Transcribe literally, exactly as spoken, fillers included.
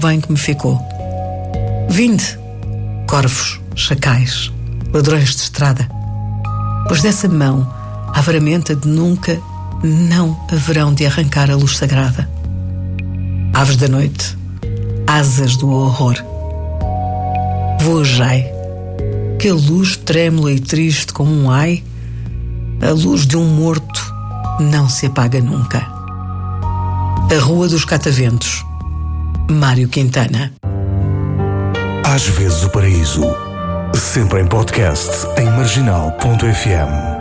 bem que me ficou. Vinde, corvos, chacais, ladrões de estrada, pois dessa mão avaramenta de nunca não haverão de arrancar a luz sagrada. Aves da noite, asas do horror, voajai, que a luz trêmula e triste como um ai, a luz de um morto não se apaga nunca. A Rua dos Cataventos, Mário Quintana. Às vezes o paraíso, sempre em podcast em marginal ponto f m.